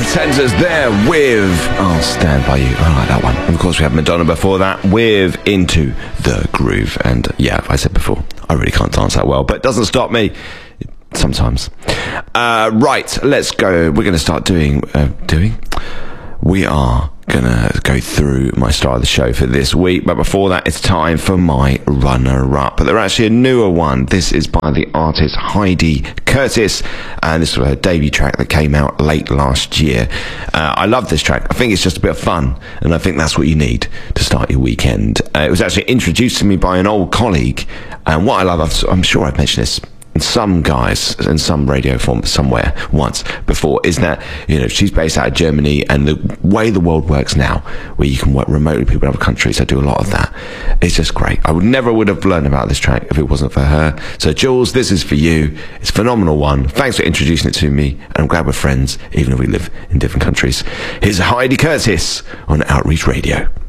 Pretenders there with I'll Stand By You. I like that one. And of course we have Madonna before that with Into the Groove. And yeah, I said before, I really can't dance that well, but it doesn't stop me sometimes. Right, let's go. We're going to start doing. We are going to go through my star of the show for this week, but before that it's time for my runner-up. But they're actually a newer one. This is by the artist Heidi Curtis, and this was her debut track that came out late last year. I love this track. I think it's just a bit of fun, and I think that's what you need to start your weekend. It was actually introduced to me by an old colleague, and what I love, I'm sure I've mentioned this some guys in some radio form somewhere once before, is that, you know, she's based out of Germany, and the way the world works now, where you can work remotely with people in other countries, I do a lot of that. It's just great. I never would have learned about this track if it wasn't for her. So Jules, this is for you. It's a phenomenal one. Thanks for introducing it to me, and I'm glad we're friends even if we live in different countries. Here's Heidi Curtis on Outreach Radio.